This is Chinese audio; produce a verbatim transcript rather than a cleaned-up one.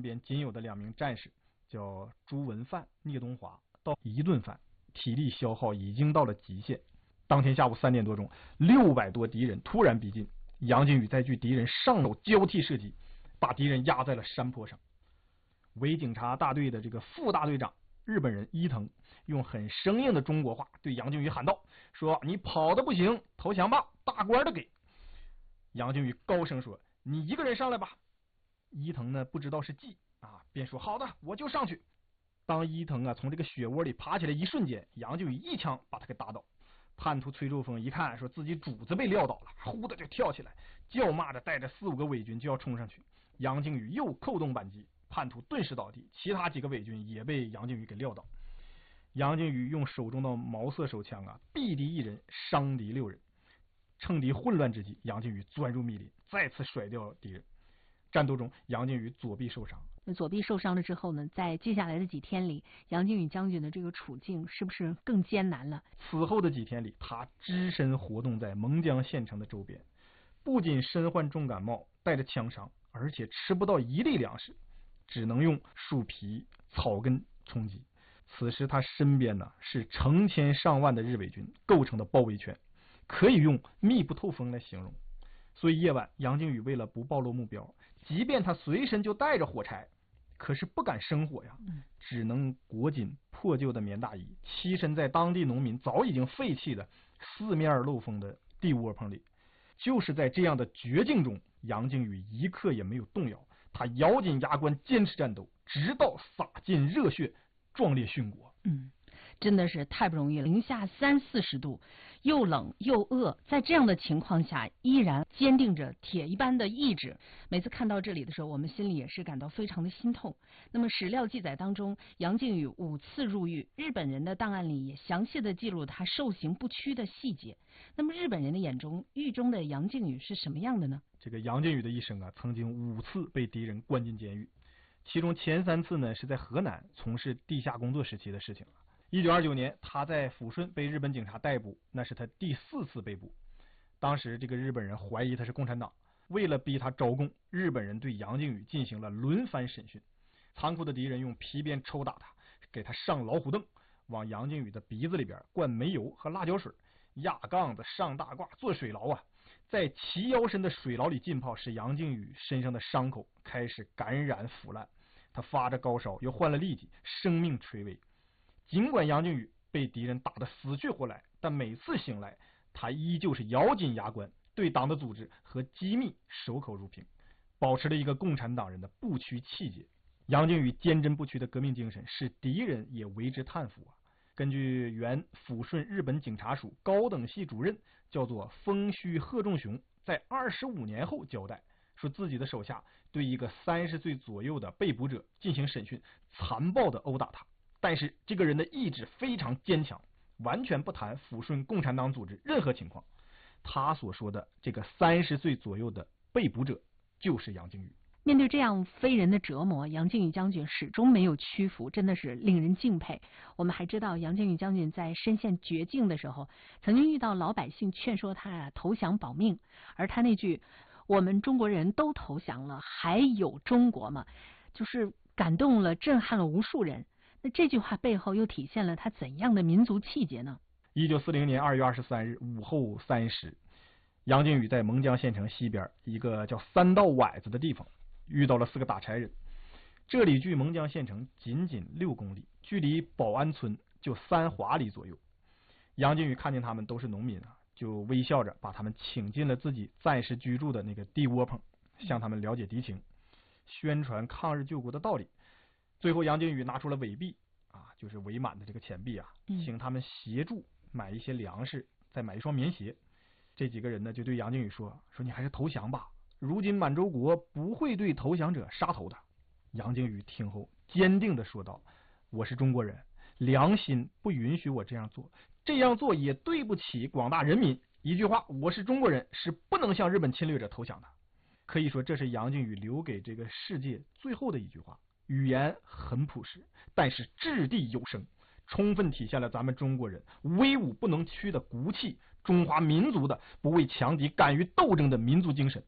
边仅有的两名战士，叫朱文范、聂东华，到一顿饭，体力消耗已经到了极限。当天下午三点多钟，六百多敌人突然逼近，杨靖宇在距敌人上楼交替射击，把敌人压在了山坡上。伪警察大队的这个副大队长日本人伊藤用很生硬的中国话对杨靖宇喊道，说你跑的不行，投降吧，大官的给。杨靖宇高声说，你一个人上来吧。伊藤呢不知道是计啊，便说好的，我就上去。当伊藤啊从这个血窝里爬起来一瞬间，杨靖宇一枪把他给打倒。叛徒崔寿峰一看说自己主子被撂倒了，呼的就跳起来，叫骂着带着四五个伪军就要冲上去。杨靖宇又扣动扳机，叛徒顿时倒地，其他几个伪军也被杨靖宇给撂倒。杨靖宇用手中的毛瑟手枪啊，毙敌一人，伤敌六人。趁敌混乱之际，杨靖宇钻入密林，再次甩掉敌人。战斗中，杨靖宇左臂受伤。 那左臂受伤了之后呢，在接下来的几天里，杨靖宇将军的这个处境是不是更艰难了？ 此后的几天里，他只身活动在蒙江县城的周边，不仅身患重感冒，带着枪伤，而且吃不到一粒粮食，只能用树皮、草根充饥。此时他身边呢是成千上万的日伪军构成的包围圈，可以用密不透风来形容。所以夜晚，杨靖宇为了不暴露目标，即便他随身就带着火柴，可是不敢生火呀，只能裹紧破旧的棉大衣，栖身在当地农民早已经废弃的四面漏风的地窝棚里。就是在这样的绝境中，杨靖宇一刻也没有动摇，他咬紧牙关坚持战斗，直到洒尽热血，壮烈殉国。 嗯，真的是太不容易了，零下三四十度，又冷又饿，在这样的情况下，依然坚定着铁一般的意志。每次看到这里的时候，我们心里也是感到非常的心痛。那么史料记载当中，杨靖宇五次入狱，日本人的档案里也详细的记录他受刑不屈的细节。那么日本人的眼中，狱中的杨靖宇是什么样的呢？ 这个杨靖宇的一生啊，曾经五次被敌人关进监狱。其中前三次呢是在河南从事地下工作时期的事情了。一九二九年，他在抚顺被日本警察逮捕，那是他第四次被捕。当时这个日本人怀疑他是共产党，为了逼他招供，日本人对杨靖宇进行了轮番审讯。残酷的敌人用皮鞭抽打他，给他上老虎凳，往杨靖宇的鼻子里边灌煤油和辣椒水，压杠子上大褂做水牢啊，在齐腰深的水牢里浸泡，使杨靖宇身上的伤口开始感染腐烂，他发着高烧，又患了痢疾，生命垂危。尽管杨靖宇被敌人打得死去活来，但每次醒来，他依旧是咬紧牙关，对党的组织和机密守口如瓶，保持了一个共产党人的不屈气节。杨靖宇坚贞不屈的革命精神，使敌人也为之叹服啊。根据原抚顺日本警察署高等系主任叫做丰须贺仲雄在二十五年后交代，说自己的手下对一个三十岁左右的被捕者进行审讯，残暴的殴打他，但是这个人的意志非常坚强，完全不谈抚顺共产党组织任何情况。他所说的这个三十岁左右的被捕者就是杨靖宇。 面对这样非人的折磨，杨靖宇将军始终没有屈服，真的是令人敬佩。我们还知道，杨靖宇将军在身陷绝境的时候，曾经遇到老百姓劝说他啊投降保命，而他那句“我们中国人都投降了，还有中国吗”，就是感动了、震撼了无数人。那这句话背后又体现了他怎样的民族气节呢？ 一九四零年二月二十三日午后三时，杨靖宇在蒙江县城西边一个叫三道崴子的地方遇到了四个打柴人。这里距蒙江县城仅仅六公里，距离保安村就三华里左右。杨靖宇看见他们都是农民啊，就微笑着把他们请进了自己暂时居住的那个地窝棚，向他们了解敌情，宣传抗日救国的道理。最后杨靖宇拿出了伪币啊，就是伪满的这个钱币啊，请他们协助买一些粮食，再买一双棉鞋。这几个人呢就对杨靖宇说说你还是投降吧，如今满洲国不会对投降者杀头的。杨靖宇听后坚定地说道，我是中国人，良心不允许我这样做，这样做也对不起广大人民。一句话，我是中国人，是不能向日本侵略者投降的。可以说这是杨靖宇留给这个世界最后的一句话，语言很朴实，但是掷地有声，充分体现了咱们中国人威武不能屈的骨气，中华民族的不畏强敌、敢于斗争的民族精神。